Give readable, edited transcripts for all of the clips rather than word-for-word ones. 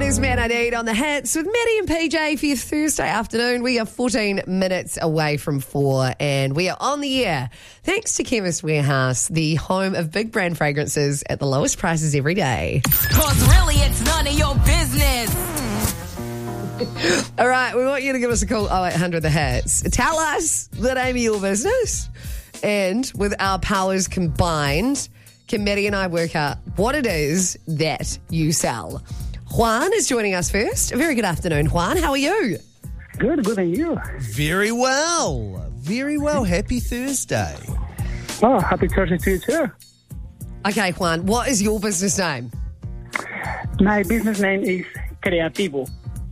is Man I Need on the Hits with Maddie and PJ for your Thursday afternoon. We are 14 minutes away from 4 and we are on the air thanks to Chemist Warehouse, the home of big brand fragrances at the lowest prices every day. 'Cause really it's none of your business. All right, we want you to give us a call 0800 The Hits. Tell us the name of your business, and with our powers combined, can Maddie and I work out what it is that you sell? Juan is joining us first. A very good afternoon, Juan. How are you? Good, and you? Very well. Very well. Happy Thursday. Oh, happy Thursday to you too. Okay, Juan, what is your business name? My business name is Creativo.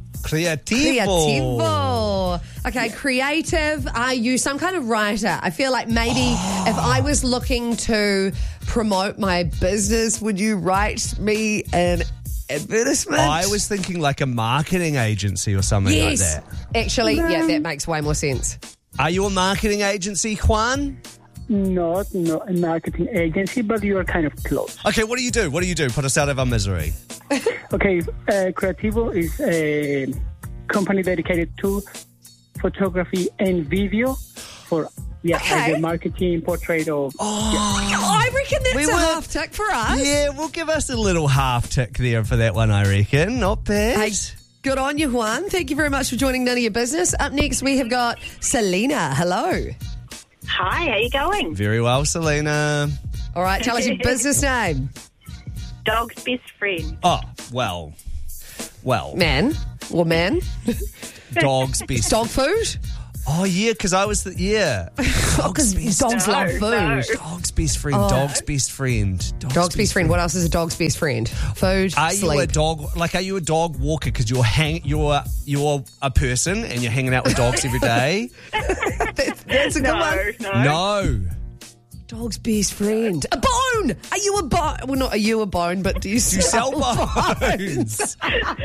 Creativo. Okay, creative. Are you some kind of writer? I feel like maybe if I was looking to promote my business, would you write me an advertisement? I was thinking like a marketing agency or something like that. Actually, yeah, that makes way more sense. Are you a marketing agency, Juan? Not a marketing agency, but you are kind of close. Okay, what do you do? Put us out of our misery. Okay, Creativo is a company dedicated to photography and video for Okay. the marketing portrait of. I reckon that's a half tick for us. Yeah, we'll give us a little half tick there for that one, I reckon. Not bad. Hey, good on you, Juan. Thank you very much for joining None of Your Business. Up next, we have got Selena. Hello. Hi, how you going? Very well, Selena. All right, tell us your business name. Dog's best friend. Oh, well. Man. Dog's best. Dog food? Oh, yeah, because I was Because dogs love food. no. Dog's best friend. Dog's best friend. Dog's best friend. What else is a dog's best friend? Food, Are sleep. you a dog? Like, are you a dog walker? Because you're a person and you're hanging out with dogs every day. That's a good one. No. Dog's best friend. A bone. Are you a bone? Well, not are you a bone, but do you Sell bones.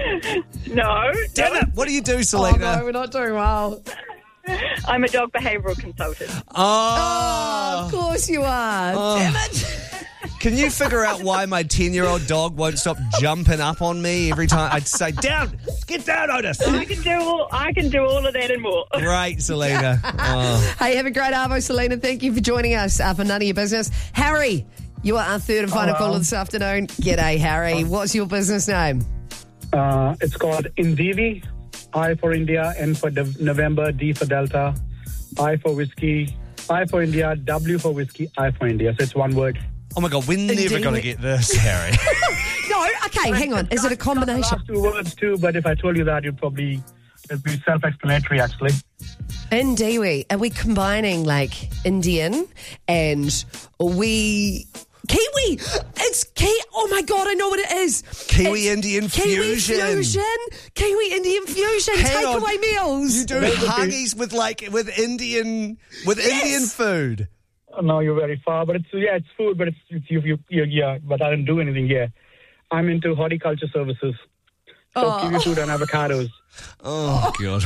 No. Damn it! What do you do, Oh, Selena? no, we're not doing well. I'm a dog behavioural consultant. Oh, of course you are. Damn it. Can you figure out why my 10-year-old dog won't stop jumping up on me every time I'd say, down, get down, Otis. I can do all of that and more. Great, Selena. Oh. Hey, have a great arvo, Selena. Thank you for joining us for None of Your Business. Harry, you are our third and final caller this afternoon. G'day, Harry. What's your business name? It's called Indivi. I for India, N for November, D for Delta, I for whiskey, I for India, W for whiskey, I for India. So it's one word. Oh, my God, we're never going to get this, Harry. No, okay, hang on. Is it a combination? Last two words too, but if I told you that, it'd be self-explanatory, actually. Indeed. Are we combining like Indian and Kiwi? It's oh my God, I know what it is. Kiwi-Indian fusion. Kiwi-Indian fusion. Hang on. Takeaway meals. You do Huggies with Indian food. No, you're very far, but it's food, but but I don't do anything here. I'm into horticulture services. So kiwi fruit and avocados. Oh, God.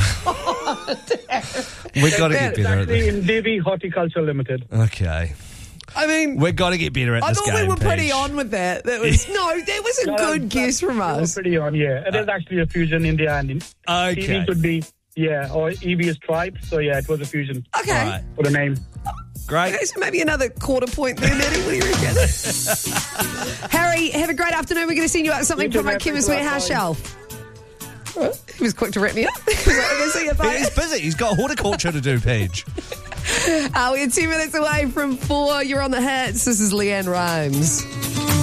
We've got to get better at this. In Devi Horticulture Limited. Okay. I mean, We've got to get better at I this thought game, we were pretty Paige. on with that. That was a good guess from us. Pretty on, yeah. It is actually a fusion, India and Okay. TV could be, or EB is tribe. So, yeah, it was a fusion Okay. All right. for the name. Great. Okay, so maybe another quarter point there, Maddie. What do you reckon? Harry, have a great afternoon. We're going to send you out something You too, from our mate. Chemist Thanks a lot, Warehouse bye. shelf. He was quick to wrap me up. He was like, I'm gonna see you, bye. He's busy. He's got horticulture to do, Paige. We're 2 minutes away from 4. You're on the Hits. This is Leanne Rhymes.